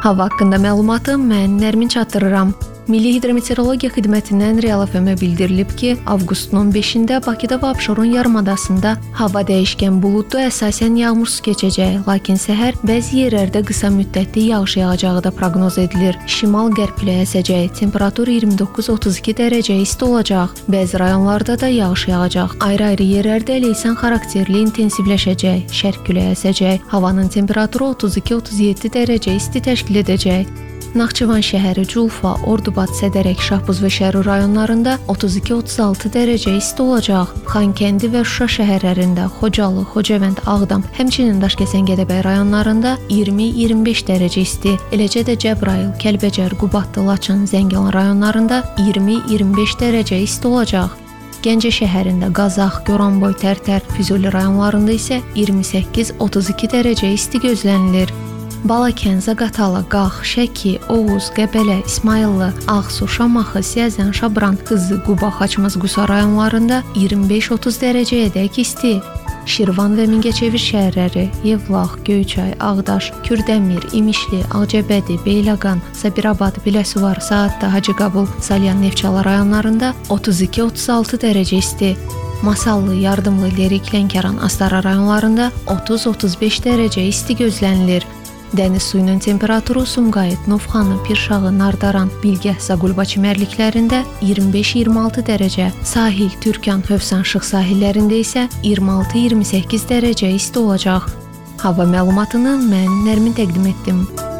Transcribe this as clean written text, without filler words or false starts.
Hava haqqında məlumatı mən Nərmin çatdırıram. Milli Hidrometeorologiya Xidmətindən Real FM-ə bildirilib ki, avqustun 15-də Bakıda və Abşeron yarımadasında hava dəyişkən buludlu, əsasən yağmursuz keçəcək, lakin səhər bəzi yerlərdə qısa müddətli yağış yağacağı da proqnoz edilir. Şimal-qərb küləyi əsəcək, temperatur 29-32 dərəcə isti olacaq. Bəzi rayonlarda da yağış yağacaq. Ayrı-ayrı yerlərdə leysan xarakterli intensivləşəcək, şərq küləyi əsəcək. Havanın temperaturu 32-37 dərəcə isti təşkil edəcək. Naxçıvan şəhəri, Culfa, Ordubad, Sədərək, Şahbuz və Şərur rayonlarında 32-36 dərəcə isti olacaq. Xankəndi və Şuşa şəhərlərində, Xocalı, Xocavənd, Ağdam, həmçinin Daşkəsən, Gədəbəy rayonlarında 20-25 dərəcə isti. Eləcə də Cəbrayıl, Kəlbəcər, Qubadlı, Laçın, Zəngilan rayonlarında 20-25 dərəcə isti olacaq. Gəncə şəhərində, Qazax, Goranboy, Tərtər, Füzuli rayonlarında isə 28-32 dərəcə isti gözlənilir. Balakən, Zaqatala, Qax, Şəki, Oğuz, Qəbələ, İsmayıllı, Ağsu, Şamaxı, Siyəzən, Şabran, Qızı, Quba, Xaçmaz, Qusa rayonlarında 25-30 dərəcəyədək isti. Şirvan və Mingəçevir şəhərləri, Yevlax, Göyçay, Ağdaş, Kürdəmir, İmişli, Ağcabədi, Beyləqan, Sabirabad, Biləsuvar, Saatlı, Hacıqabul, Salyan, Neftçala rayonlarında 32-36 dərəcə isti. Masallı, Yardımlı, Lerik, Lənkəran, Astara rayonlarında 30-35 dərəcə isti gözlənilir. Dəniz suyunun temperaturu Sumqayıt, Novxanı, Pirşağı, Nardaran, Bilgəh, Zaqulba çimərliklərində 25-26 dərəcə, sahil, Türkan, Hövsan, Şıx sahillərində isə 26-28 dərəcə isti olacaq. Hava məlumatını mən Nərmin təqdim etdim.